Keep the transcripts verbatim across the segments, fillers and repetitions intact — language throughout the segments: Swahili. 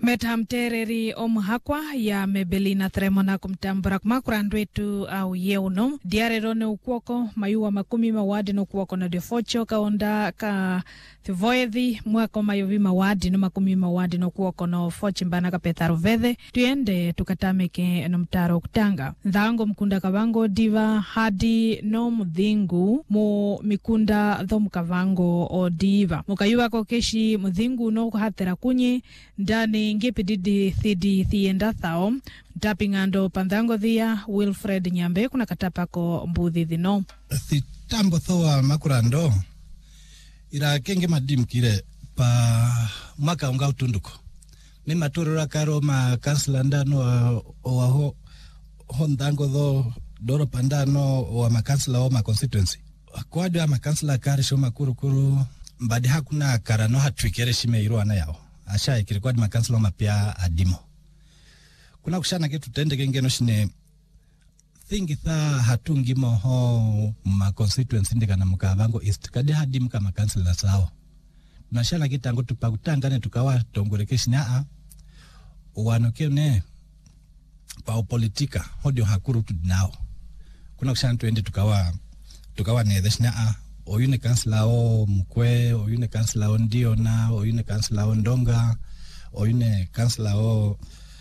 Metamtereri omuhakwa ya mebelina tremona kumtambura kumakurando wetu au yeuno diarerone ukuoko mayuwa makumi mawadi no kuoko na defocho kaonda ka thivoethi mwako mayovi mawadi no makumi mawadi no kuoko no fochi mbana ka petaro vede tuende tukatameke no mtaro kutanga ndango mkunda kavango diva hadi no mudhingu mu mikunda dho mkavango o diva mukayuwa kokeshi mudhingu no kuhatera kunye ndani ngepididi thidi thienda thao tapingando pandango dhia Wilfred Nyambe kuna katapako mbuthi dhino thitambo thoa makurando ira kenge madimkire pa mwaka unga utunduko me maturura karo ma kansla ndano o ho hondango dho doro pandano o ma kansla o ma constituency kwadi ama kansla kare shoma kurukuru mbadi hakuna karano hatwikere shimeiro ana yao asha ikirikwa di makansilo mapia adimo kuna kushana kitu tende kengeno shine thingi tha hatungi moho ma constituency ndika na Mkavango East kadi hadimu kama kansila sao tunashana kitango tupakutangane tukawa tongorekeshi na a uwanokeo ne pa politika hodio hakuru tudinao kuna kushana tuende tukawa tukawa netheshi na a oyune kansla o mkwe, oyune kansla o ndiona, oyune kansla o ndonga, oyune kansla o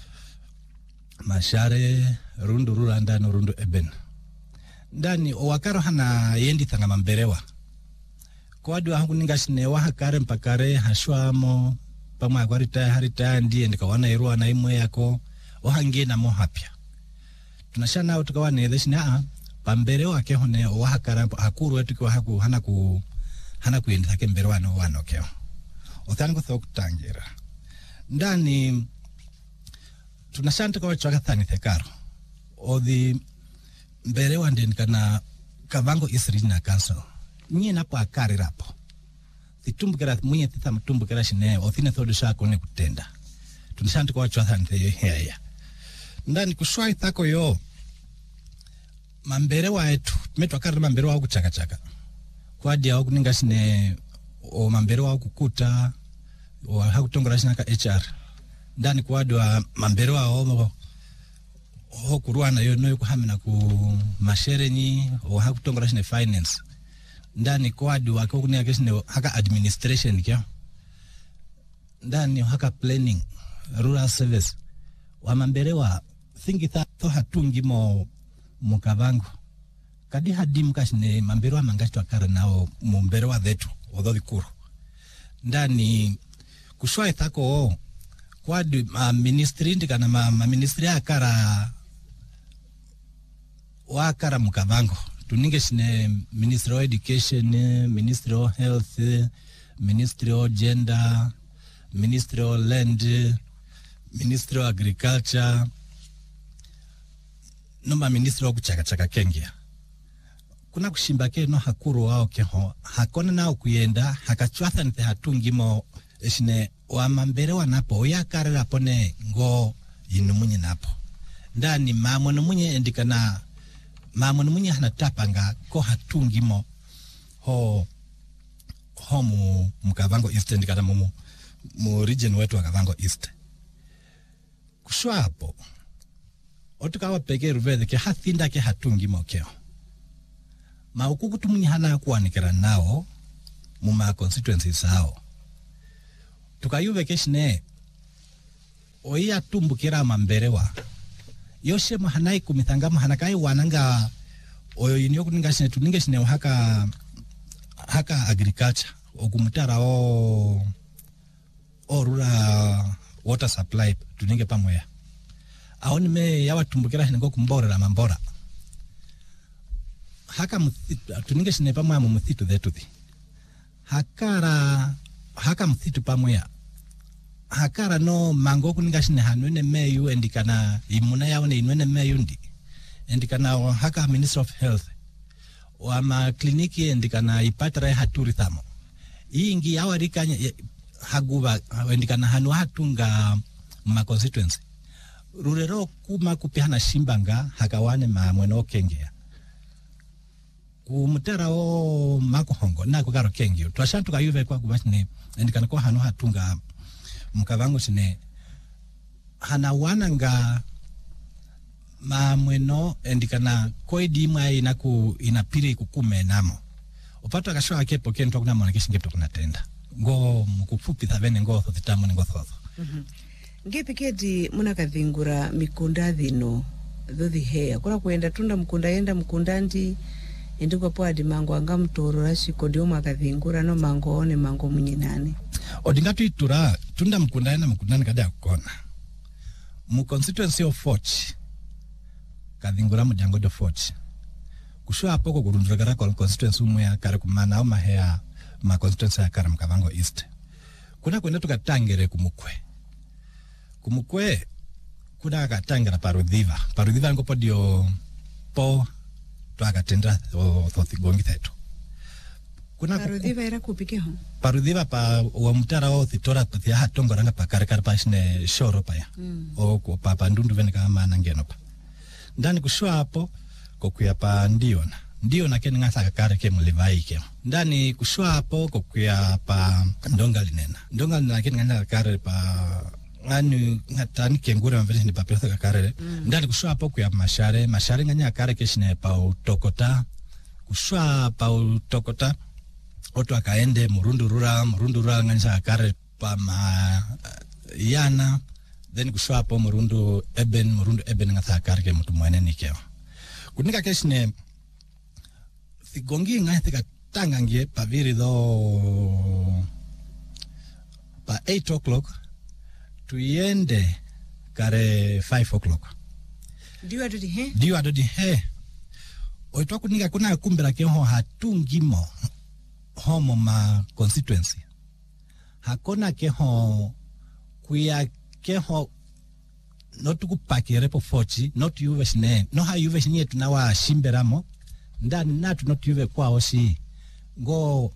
mashare, rundu ruranda no rundu eben. Ndani o wakaro hana yendi thanga mamberewa. Kwa wadu hangu ningashine waha kare mpakare hashwamo, pamu agwarita harita ndiye ndikawana irua na imwe yako, wahangie na mohapia. Tunashana au tukawa neetheshine aa, pambere wake hone wahakara hakuru wetu kwa haku hana ku hana kuenda kembere wano wano keo othango thokutangira ndani tunashanta kwa chaka thani thekaro othi mbere wande kana Kavango Isrina Council nye napo akari rapo thitumbukira mwenye thitha mtumbukira shine othine thodu shako ne kutenda tunashanta kwa chaka thani theya ndani kushwai thako yo mambere waetu metu akari mambere wa kuchaka chaka kwa dia wa kuninga shine o mambere wa kukuta o hakutongora shina ka H R ndani kwa dia mambere wa o ho kuruana yo no kuhamina ku mashere ni o hakutongora shine finance ndani kwa dia wa kuninga shine haka administration kya ndani haka planning rural service wa mambere wa thingi tha to hatungi mo Mkavango kadi hadimu kashine mambero wa mangashi wakara nao mumbero wa dhetu odho vikuru ndani kushwa ithako kwa uh, ministry ndika na ma, ma ministry akara wakara Mkavango tuninge shine ministry of education, ministry of health, ministry of gender, ministry of land, ministry of agriculture noma ministro wa kuchaka chaka kengia kuna kushimba ke no hakuru wao keho hakona nao kuyenda hakachwatha nte hatungi mo eshine wa mambere wanapo ya karela pone ngo inu munye napo ndani mamo no munye endikana mamo no munye hanatapanga ko hatungi mo ho ho mu Mkavango East ndikana mu mu region wetu wa Kavango East kushwa hapo otukawa peke ruvede ke hathinda ke hatungi mokeo ma ukukutu munyi hana kuwanikira nao muma constituencies sao tukayuve keshine oia tumbukira mamberewa yoshe mahanai kumithangama hanakai wananga oyo yinyo kuninga shine tuninge shine haka haka agriculture okumutara o o rural water supply tuninge pamoya aoni me yawa tumbukira hingo kumbora la mambora haka muthitu tuninge shine pamwe mu muthitu dhetu thi hakara haka muthitu pamwe hakara no mango kuninga shine hanwene meyu endikana imuna yaone inwene meyu ndi endikana haka Minister of Health wa ma kliniki endikana ipatra haturi thamo ingi yawa rikanya haguba endikana hanu hatunga ma constituency rurero kuma kupihana shimbanga hakawane ma mweno kengea kumutera o makuhongo na kugaro kengeo twashantu kayuve kwa kubashine endikana ko hanu hatunga Mkavango shine hana wananga mamweno endikana koidi mwa inaku inapiri kukume namo upato akashwa akepo kento kuna mwana kishingeto kuna tenda ngo mukufupi thabene ngo thotitamo ngo thotho mhm ngepiketi muna kathingura mikunda thino thothi hea kura kuenda tunda mkunda yenda mkunda ndi ndiko poadi mango anga mtoro rashiko ndio makathingura no mango one mango munyinani odingatu itura tunda mkunda yenda mkunda nikada kukona mu constituency of Foch kathingura mujango de Foch kushwa hapo ko kurundura kwa constituency umwe ya kare kumana au mahea ma constituency ya kare mkavango east kuna kwenda tukatangere kumukwe kumukwe kuna katangera parudhiva parudhiva ngopo dio po twakatenda thothigongi thetu kuna parudhiva era kupike ho parudhiva pa wa mtara o thitora pathia hatongoranga pa kare kare pa shine shoro pa ya mm. o ko pa pandundu vene kama nangeno pa ndani kushwa hapo kokuya pa ndiona ndiona kene ngasa kare ke mulivai ke ndani kushwa hapo kokuya pa ndonga linena ndonga linena kene ngasa kare pa anu ngatani kengura mveni ni papesa kakare mm. ndani kushwa hapo kuya mashare mashare nganya kare keshine pa utokota kushwa pa utokota oto akaende murundurura murundurura nganya kare pa ma yana then kushwa hapo murundu eben murundu eben ngasa kare ke mtu mwene nikeo kunika keshine thigongi ngaya thika tangangie pa viri do pa eight o'clock tuyende kare five o'clock diwa dodi he diwa dodi he oitwa kunika kuna kumbera ke ho hatungimo homo ma constituency hakona ke ho kuya ke ho not kupakere po fochi not yuve shine no ha yuve shine tunawa shimberamo ndani natu not yuve kwa oshi ngo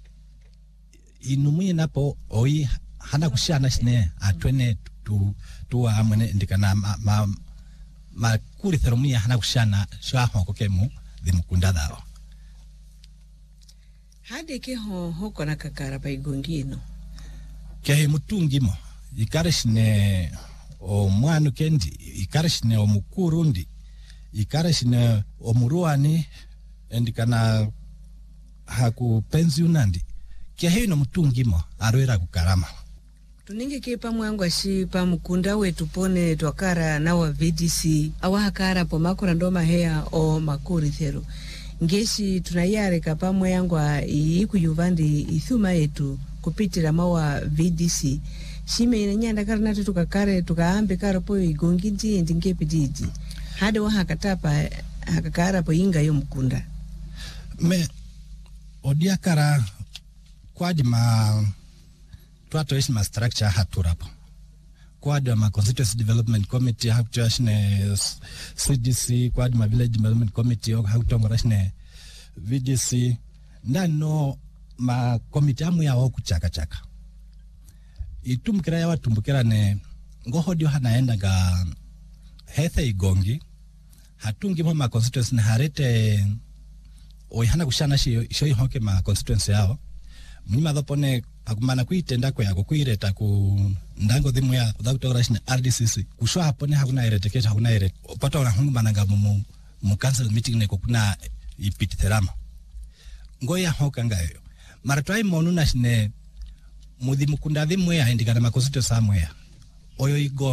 inumye napo oi hana kushana shine atwene tu tu amene ndikana ma, ma, ma kuri theromia hana kushana shwa hoko kemu dhimukunda dao hade ke ho hoko na kakara pa igongino ke mutungimo ikarishne o mwanu kendi ikarishne o mukurundi ikarishne o muruani endikana haku pensionandi ke hino mutungimo aroera kukarama tuninge ke pamwangu ashi pa mukunda wetu pone twakara na wa V D C awa hakara po makura ndo mahea o makuri thero ngeshi tunayare kapamwe yangu iku yuvandi ithuma yetu kupitira mawa V D C shime inyanda karana tukakare tukaambe karo po igongi ndi ndingepi didi hade wa hakatapa hakakara po inga yo mukunda me odia kara kwadi ma tuato isi ma structure haturapo kwadi ma constituency development committee hakutashne C D C kwadi ma village development committee hakutongorashne V D C ndano ma committee amu ya woku chaka chaka itumkira ya watumbukira ne ngohodio hanaenda ga hethe igongi hatungi mo ma constituency harete oyihana kushana shi shoyi hoke ma constituency yao mnyima dhopone akumana kuitenda kwa yako kuireta ku ndango dhimu ya udhakutokorashina R D C C kushwa hapone hakuna iretekesha hakuna iret opata wana hungu mananga mu mu council meeting neko kuna ipiti therama ngoya hoka ngayo maratwai monu na shine mudhi mukunda dhimu ya indikana ma constituency amwe ya oyo igo